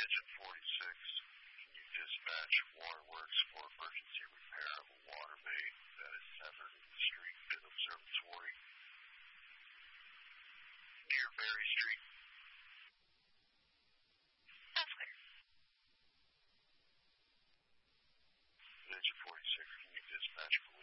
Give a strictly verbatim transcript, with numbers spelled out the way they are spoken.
Engine forty-six, can you dispatch Waterworks for emergency repair of a water main that is severed in the street in Observatory near Berry Street? That's clear. Engine forty-six, can you dispatch